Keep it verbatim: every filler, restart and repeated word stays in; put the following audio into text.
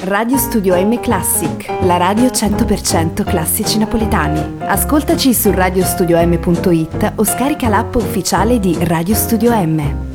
Radio Studio M Classic, la radio cento per cento classici napoletani. Ascoltaci su radiostudiom punto it o scarica l'app ufficiale di Radio Studio M.